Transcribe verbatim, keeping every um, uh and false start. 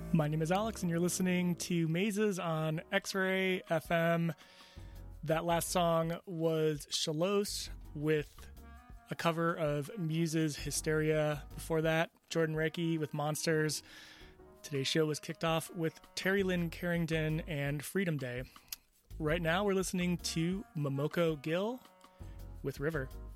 My name is Alex, and you're listening to Mazes on X-Ray F M. That last song was Shalos with a cover of Muse's Hysteria. Before that, Jordan Reiki with Monsters. Today's show was kicked off with Terry Lynn Carrington and Freedom Day. Right now, we're listening to Momoko Gill with River.